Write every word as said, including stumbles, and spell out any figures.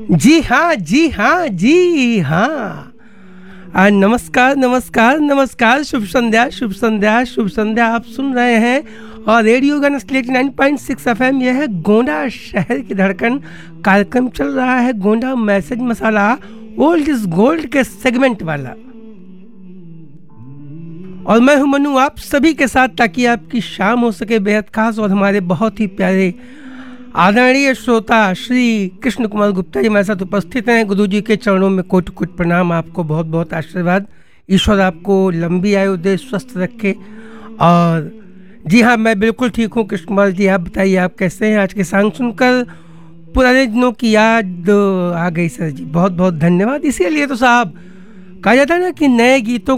जी हाँ, जी हाँ, जी हाँ। आ, नमस्कार, नमस्कार, नमस्कार, शुभ संध्या, शुभ संध्या, शुभ संध्या। आप सुन रहे हैं और radio gun slate nine point six FM. यह है गोंडा शहर की धड़कन। कार्यक्रम चल रहा है Gonda message masala, old is gold के सेगमेंट वाला। और मैं हूं मनु आप सभी के साथ, ताकि आपकी शाम हो सके बेहद खास। और हमारे बहुत ही प्यारे आदरणीय श्रोता श्री कृष्ण कुमार गुप्ता जी हमारे साथ उपस्थित हैं। गुरु जी के चरणों में कोटि कोटि प्रणाम, आपको बहुत बहुत आशीर्वाद। ईश्वर आपको लंबी आयु दे, स्वस्थ रखे। और जी हाँ, मैं बिल्कुल ठीक हूँ। कृष्ण कुमार जी, आप बताइए, आप कैसे हैं? आज के सॉन्ग सुनकर पुराने दिनों की याद आ गई सर जी, बहुत बहुत धन्यवाद। इसीलिए तो साहब कहा जाता है ना कि नए गीतों